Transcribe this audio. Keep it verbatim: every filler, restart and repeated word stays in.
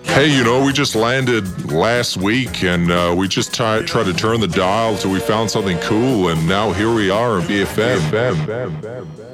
Hey, you know, we just landed last week and uh, we just tried try to turn the dial till we found something cool, and now here we are on B F M.